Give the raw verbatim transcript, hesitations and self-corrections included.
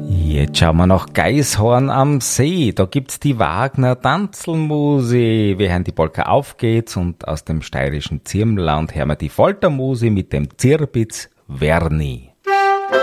Jetzt schauen wir nach Gaishorn am See. Da gibt's die Wagner Tanzelmusi. Wir hören die Polka Auf geht's und aus dem steirischen Zirmland hören wir die Foltermusi mit dem Zirbitz Werni.